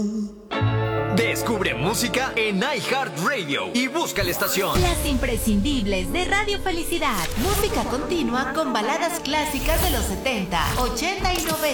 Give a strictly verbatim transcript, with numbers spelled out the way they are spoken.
Descubre música en iHeartRadio y busca la estación Las imprescindibles de Radio Felicidad. Música continua con baladas clásicas de los setenta, ochenta y noventa.